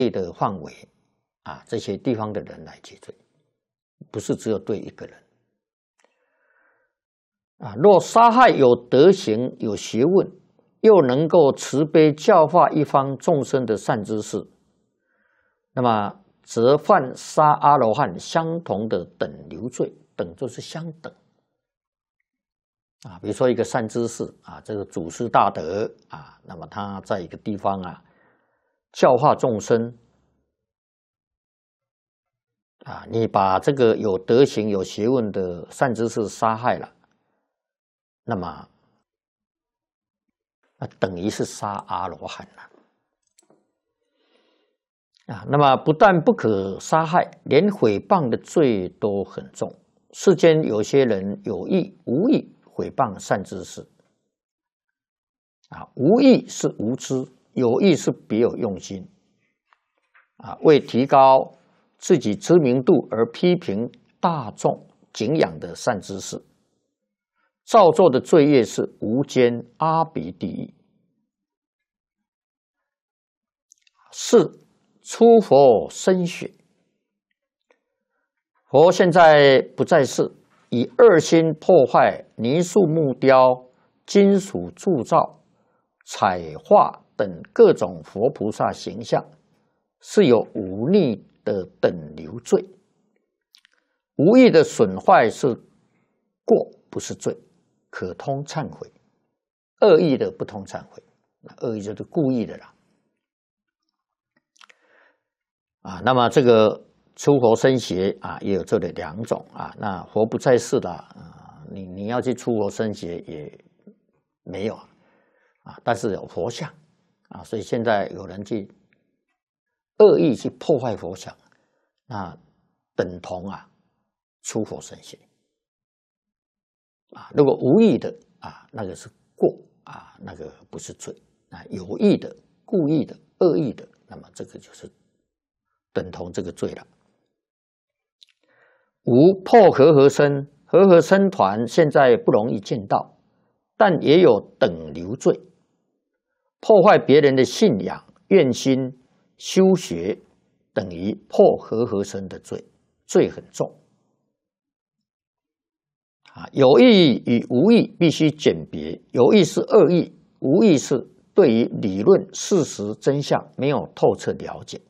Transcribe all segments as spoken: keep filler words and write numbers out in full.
的范围啊，这些地方的人来结罪，不是只有对一个人啊。若杀害有德行、有学问，又能够慈悲教化一方众生的善知识，那么则犯杀阿罗汉相同的等流罪，等就是相等啊。比如说一个善知识啊，这个祖师大德啊，那么他在一个地方啊教化众生啊，你把这个有德行、有学问的善知识杀害了，那么那等于是杀阿罗汉了。啊，那么不但不可杀害，连毁谤的罪都很重。世间有些人有意无意毁谤善知识，啊，无意是无知，有意是别有用心，啊，为提高自己知名度而批评大众敬仰的善知识，造作的罪业是无间阿鼻地狱。是出佛身血，佛现在不在世，以二心破坏泥塑木雕、金属铸造、彩画等各种佛菩萨形象，是有忤逆的等流罪。无意的损坏是过，不是罪，可通忏悔；恶意的不通忏悔，恶意就是故意的啦。啊，那么这个出佛身血啊，也有这里两种啊。那佛不在世了啊，你你要去出佛身血也没有啊，但是有佛像啊，所以现在有人去恶意去破坏佛像，那等同啊出佛身血啊。如果无意的啊，那个是过啊，那个不是罪啊。有意的、故意的、恶意的，那么这个就是等同这个罪了。无破和合身，和合身团现在不容易见到，但也有等流罪，破坏别人的信仰、愿心、修学，等于破和合身的罪，罪很重。啊，有意与无意必须鉴别，有意是恶意，无意是对于理论、事实、真相没有透彻了解。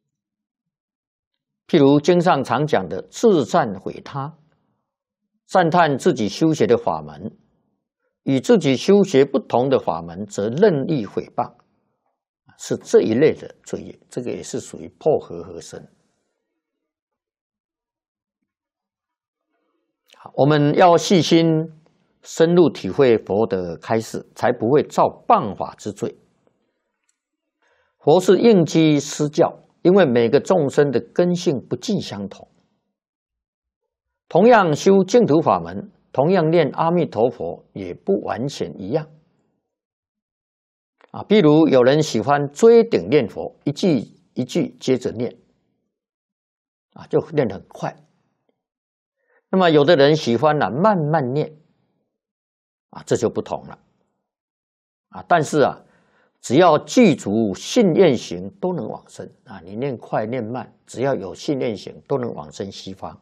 譬如经上常讲的自赞毁他，赞叹自己修学的法门，与自己修学不同的法门，则任意毁谤，是这一类的罪业，这个也是属于破和合身。我们要细心深入体会佛的开示，才不会造谤法之罪。佛是应机施教，因为每个众生的根性不尽相同，同样修净土法门，同样念阿弥陀佛，也不完全一样。啊，比如有人喜欢追顶念佛，一句一句接着念，啊，就念得很快。那么有的人喜欢呢、啊、慢慢念，啊，这就不同了。啊，但是啊，只要具足信愿行，都能往生啊！你念快念慢，只要有信愿行，都能往生西方。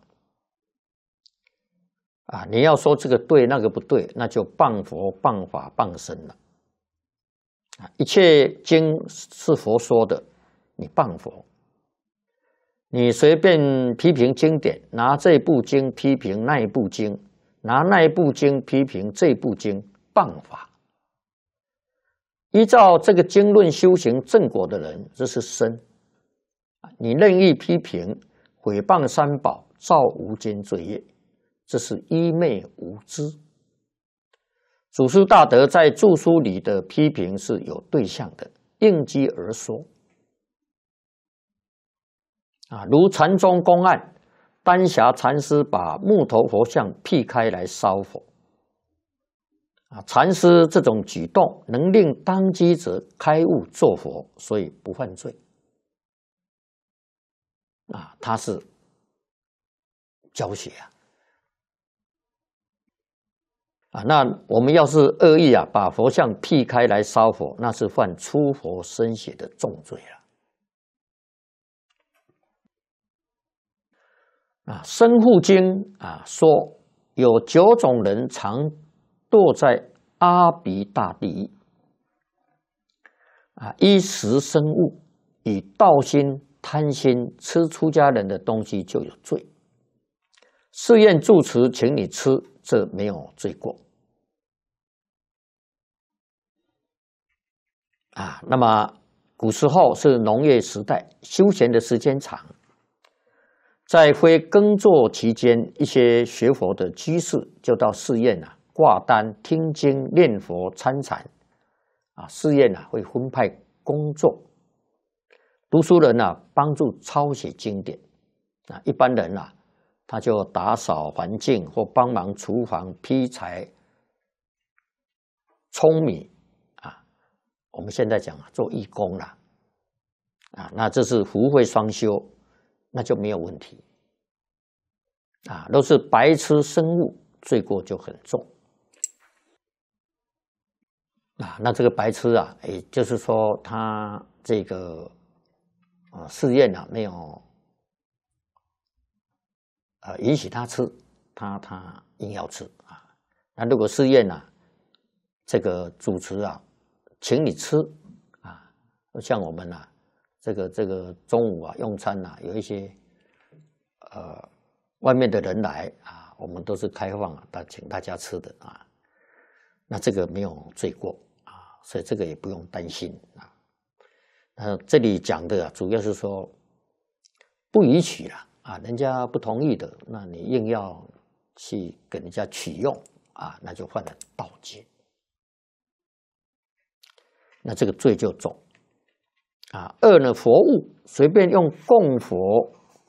啊，你要说这个对，那个不对，那就谤佛、谤法、谤僧了。啊，一切经是佛说的，你谤佛。你随便批评经典，拿这部经批评那一部经，拿那一部经批评这部经，谤法。依照这个经论修行正果的人，这是僧。你任意批评、毁谤三宝，造无间罪业，这是愚昧无知。祖师大德在著书里的批评是有对象的，应机而说。啊，如禅宗公案，丹霞禅师把木头佛像劈开来烧佛。啊，禅师这种举动能令当机者开悟作佛，所以不犯罪。啊，他是教学啊。啊，那我们要是恶意啊，把佛像劈开来烧佛，那是犯出佛身血的重罪了。 啊，《生护经》啊说有九种人常堕在阿鼻大地狱啊，衣食生物以盗心、贪心吃出家人的东西就有罪。寺院住持请你吃，这没有罪过啊。那么古时候是农业时代，休闲的时间长。在非耕作期间，一些学佛的居士就到寺院啊挂单、听经、念佛、参禅啊。寺院啊会分派工作，读书人啊帮助抄写经典啊，一般人啊他就打扫环境或帮忙厨房劈柴、舂米啊。我们现在讲啊做义工啦啊，那这是福慧双修。那就没有问题啊，都是白吃生物，罪过就很重啊。那这个白吃啊，也就是说他这个啊寺院啊没有呃允许他吃，他他硬要吃啊。那如果寺院啊这个主持啊请你吃啊，像我们啊。这个这个中午啊用餐啊，有一些呃外面的人来啊，我们都是开放啊，请大家吃的啊。那这个没有罪过啊，所以这个也不用担心啊。呃，这里讲的啊，主要是说不允许了啊，人家不同意的，那你硬要去给人家取用啊，那就犯了盗戒，那这个罪就重。啊，二呢，佛物随便用供佛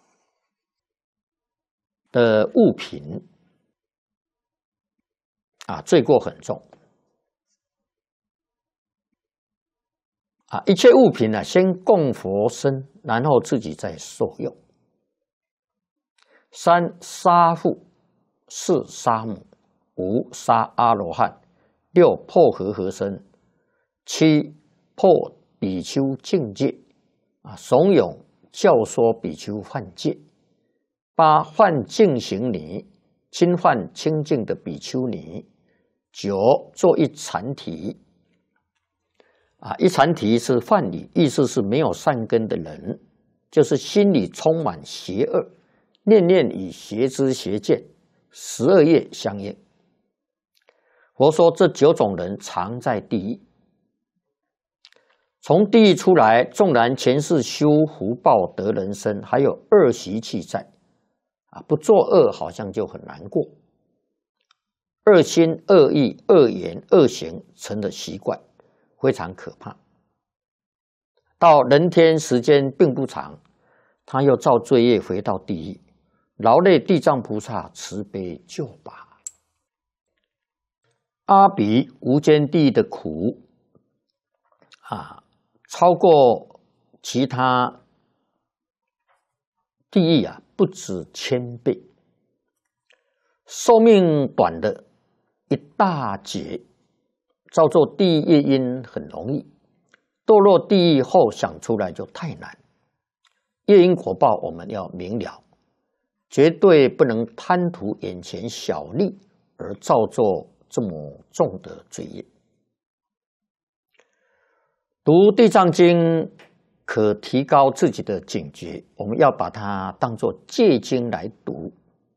的物品啊，罪过很重啊。一切物品呢、啊，先供佛身，然后自己再受用。三杀父，四杀母，五杀阿罗汉，六破和合身，七破比丘境界啊，怂恿教唆比丘犯戒。八犯净行尼，侵犯清净的比丘尼。九做一禅提啊，一禅提是梵语，意思是没有善根的人，就是心里充满邪恶，念念与邪知邪见，十二业相应。佛说这九种人常在地狱。从地狱出来，纵然前世修福报得人身，还有恶习气在啊，不作恶好像就很难过。恶心、恶意、恶言、恶行成了习惯，非常可怕。到人天时间并不长，他又造罪业回到地狱，劳累地藏菩萨慈悲救拔。阿鼻无间地狱的苦啊，超过其他地狱啊，不止千倍。寿命短的一大劫，照做地狱业因很容易，堕落地狱后想出来就太难。业因果报我们要明了，绝对不能贪图眼前小利而造作这么重的罪业。读地藏经可提高自己的警觉，我们要把它当作戒经来读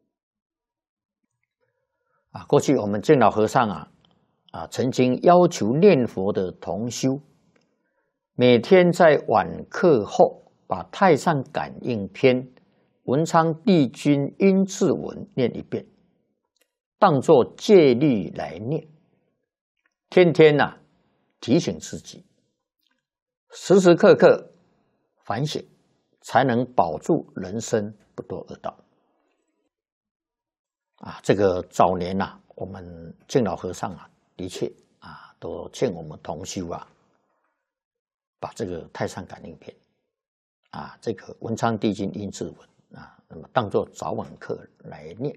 啊。过去我们净老和尚啊啊曾经要求念佛的同修，每天在晚课后把《太上感应篇》文昌帝君阴骘文念一遍，当作戒律来念，天天呐、啊、提醒自己，时时刻刻反省，才能保住人生不堕恶道。啊，这个早年呐、啊，我们净老和尚啊，的确啊，都劝我们同修啊，把这个《太上感应篇》啊，这个文昌帝君阴骘文啊，那么当作早晚课来念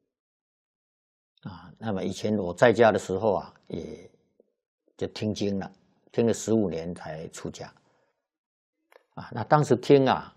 啊。那么以前我在家的时候啊，也就听经了。听了十五年才出家，啊，那当时听啊，